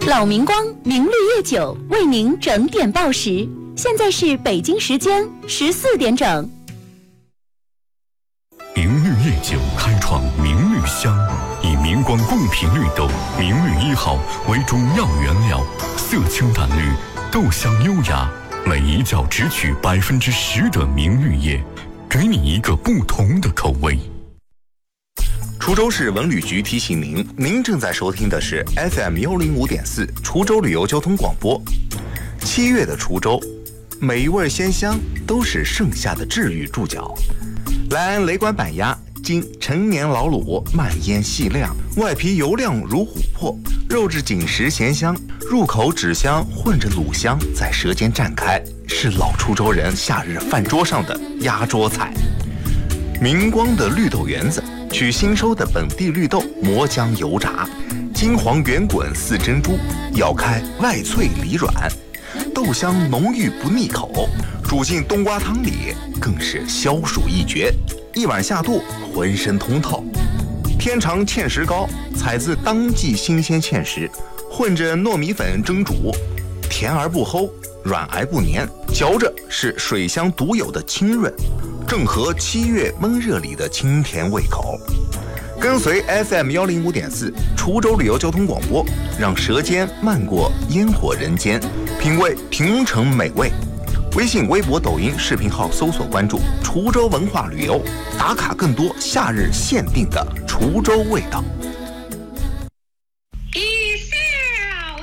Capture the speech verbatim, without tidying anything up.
老明光明绿叶酒为您整点报时，现在是北京时间十四点整。 明绿叶酒开创明绿香，以明光贡品绿豆明绿一号为主要原料，色清淡绿，豆香优雅，每一窖只取百分之十的明绿叶，给你一个不同的口味。 滁州市文旅局提醒您，您正在收听的是 F M 幺零五点四滁州旅游交通广播。七月的滁州，每一味鲜香都是盛夏的治愈注脚。莱恩雷管板鸭，经陈年老卤，慢腌细晾，外皮油亮如琥珀，肉质紧实咸香，入口脂香混着卤香在舌尖绽开，是老滁州人夏日饭桌上的压桌菜。明光的绿豆圆子，取新收的本地绿豆磨浆油炸，金黄圆滚似珍珠，咬开外脆里软，豆香浓郁不腻口，煮进冬瓜汤里更是消暑一绝，一碗下肚浑身通透。天长芡实糕，采自当季新鲜芡实，混着糯米粉蒸煮，甜而不齁，软而不黏，嚼着是水乡独有的清润，正合七月闷热里的清甜胃口。跟随 F M 幺零五点四滁州旅游交通广播，让舌尖漫过烟火人间，品味亭城美味。微信、微博、抖音视频号搜索关注滁州文化旅游，打卡更多夏日限定的滁州味道。